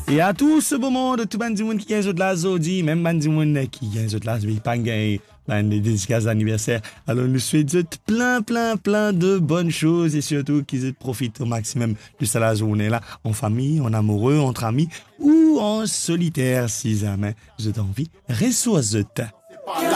Et à tout ce beau monde, tout bandi monde qui gagne de la zodi, même bandi monde qui gagne de la zodi, pas gagne des dédicaces d'anniversaire. Alors nous souhaitons plein de bonnes choses et surtout qu'ils profitent au maximum de cette journée là, en famille, en amoureux, entre amis ou en solitaire si jamais vous avez envie. Ressources.